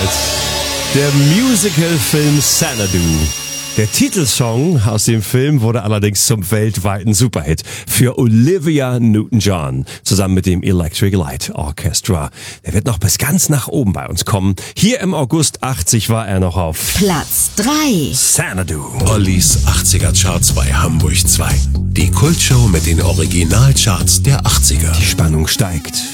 damals. Der Musical-Film Xanadu. Der Titelsong aus dem Film wurde allerdings zum weltweiten Superhit für Olivia Newton-John zusammen mit dem Electric Light Orchestra. Der wird noch bis ganz nach oben bei uns kommen. Hier im August 80 war er noch auf Platz 3. Xanadu. Ollis 80er Charts bei Hamburg 2. Die Kultshow mit den Originalcharts der 80er. Die Spannung steigt.